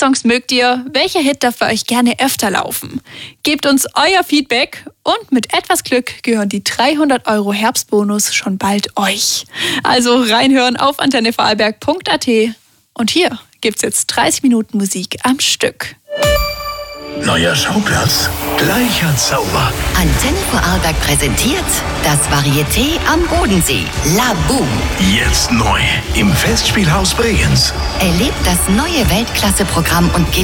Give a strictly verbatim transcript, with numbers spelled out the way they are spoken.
Songs mögt ihr? Welcher Hit darf bei euch gerne öfter laufen? Gebt uns euer Feedback und mit etwas Glück gehören die dreihundert Euro Herbstbonus schon bald euch. Also reinhören auf antenne vorarlberg punkt a t und hier gibt's jetzt dreißig Minuten Musik am Stück. Neuer Schauplatz, gleicher Zauber. Antenne Vorarlberg präsentiert das Varieté am Bodensee. La Boom. Jetzt neu im Festspielhaus Bregenz. Erlebt das neue Weltklasse-Programm und geht